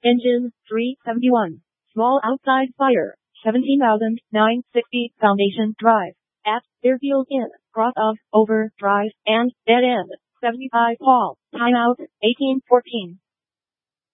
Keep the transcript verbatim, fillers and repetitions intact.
Engine, three seventy-one. Small outside fire, seventeen thousand nine hundred sixty. Foundation Drive, at Fairfield Inn, cross of, over, drive, and dead end, seventy-five. Call, timeout, eighteen fourteen.